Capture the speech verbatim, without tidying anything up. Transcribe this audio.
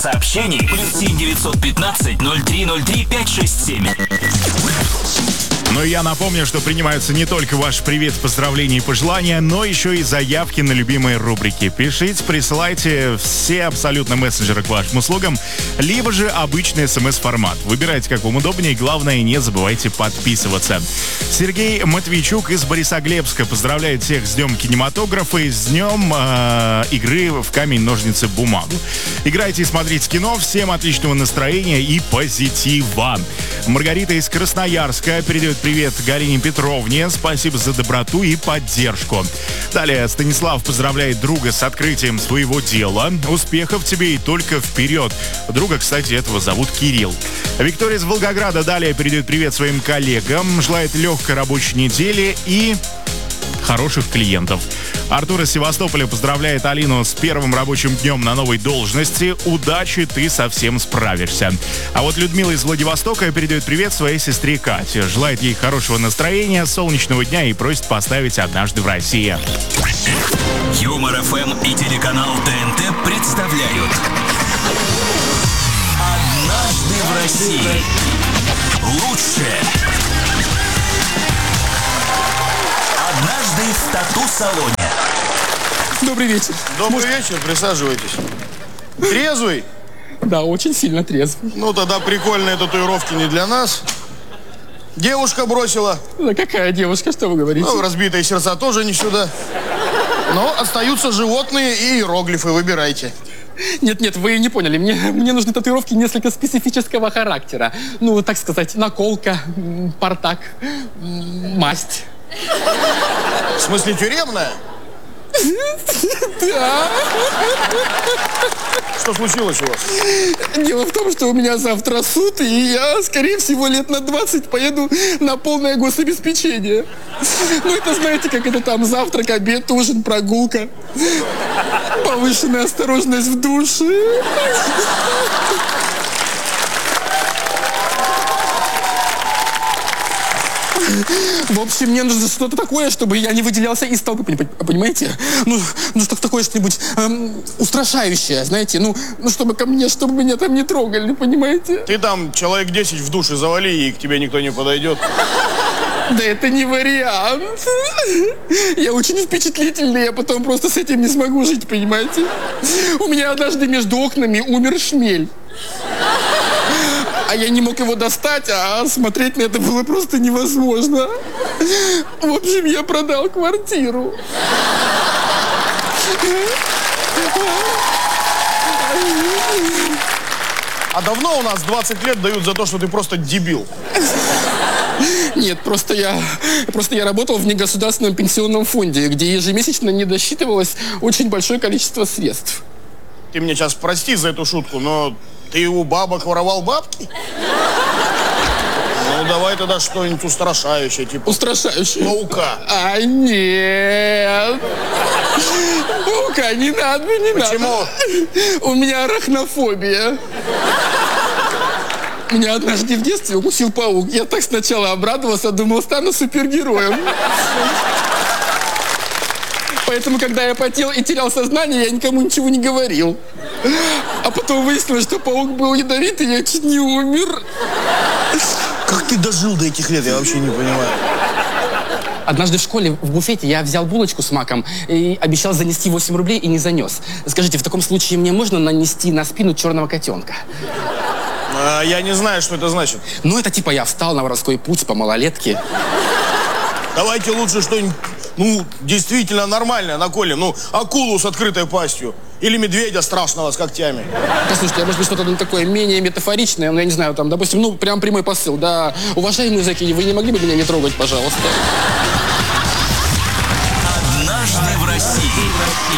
сообщений плюс семь девятьсот пятнадцать ноль три ноль три пять шесть семь. Но я напомню, что принимаются не только ваши привет, поздравления и пожелания, но еще и заявки на любимые рубрики. Пишите, присылайте все абсолютно мессенджеры к вашим услугам, либо же обычный смс-формат. Выбирайте, как вам удобнее, и главное, не забывайте подписываться. Сергей Матвейчук из Борисоглебска поздравляет всех с Днем кинематографа и с Днем э, игры в камень, ножницы, бумагу. Играйте и смотрите кино. Всем отличного настроения и позитива. Маргарита из Красноярска передает привет Галине Петровне. Спасибо за доброту и поддержку. Далее Станислав поздравляет друга с открытием своего дела. Успехов тебе и только вперед. Друга, кстати, этого зовут Кирилл. Виктория из Волгограда далее передает привет своим коллегам. Желает легкой рабочей недели и хороших клиентов. Артур из Севастополя поздравляет Алину с первым рабочим днем на новой должности. Удачи, ты совсем справишься. А вот Людмила из Владивостока передает привет своей сестре Кате. Желает ей хорошего настроения, солнечного дня и просит поставить «Однажды в России». Юмор эф эм и телеканал тэ эн тэ представляют «Однажды в России». Лучшее. Однажды в тату-салоне. Добрый вечер. Добрый Может... вечер, присаживайтесь. Трезвый? Да, очень сильно трезвый. Ну, тогда прикольные татуировки не для нас. Девушка бросила. Да какая девушка, что вы говорите? Ну, разбитые сердца тоже не сюда. Но остаются животные и иероглифы, выбирайте. Нет-нет, вы не поняли. Мне, мне нужны татуировки несколько специфического характера. Ну, так сказать, наколка, портак, масть. В смысле, тюремная? Да. Что случилось у вас? Дело в том, что у меня завтра суд, и я, скорее всего, лет на двадцать поеду на полное гособеспечение. Ну, это знаете, как это там, завтрак, обед, ужин, прогулка. Повышенная осторожность в душе. В общем, мне нужно что-то такое, чтобы я не выделялся из толпы, понимаете? Ну, ну что-то такое, что-нибудь эм, устрашающее, знаете? Ну, ну, чтобы ко мне, чтобы меня там не трогали, понимаете? Ты там человек десять в душе завали, и к тебе никто не подойдет. Да это не вариант. Я очень впечатлительный, я потом просто с этим не смогу жить, понимаете? У меня однажды между окнами умер шмель. А я не мог его достать, а смотреть на это было просто невозможно. В общем, я продал квартиру. А давно у нас двадцать лет дают за то, что ты просто дебил? Нет, просто я, просто я работал в негосударственном пенсионном фонде, где ежемесячно не досчитывалось очень большое количество средств. Ты мне сейчас прости за эту шутку, но ты у бабок воровал бабки? Ну, давай тогда что-нибудь устрашающее, типа... Устрашающее? Паука. А, нет. Паука не надо, не Почему? надо. У меня арахнофобия. Меня однажды в детстве укусил паук. Я так сначала обрадовался, думал, стану супергероем. Поэтому, когда я потел и терял сознание, я никому ничего не говорил. А потом выяснилось, что паук был ядовитый, и я чуть не умер. Как ты дожил до этих лет, я вообще не понимаю. Однажды в школе в буфете я взял булочку с маком и обещал занести восемь рублей и не занес. Скажите, в таком случае мне можно нанести на спину черного котенка? А, я не знаю, что это значит. Ну, это типа я встал на воровской путь по малолетке. Давайте лучше что-нибудь, ну, действительно нормальное наколем. Ну, акулу с открытой пастью. Или медведя страшного с когтями. Послушайте, а может быть что-то ну, такое менее метафоричное, ну, я не знаю, там, допустим, ну, прям прямой посыл. Да, уважаемые зэки, вы не могли бы меня не трогать, пожалуйста? Однажды в России.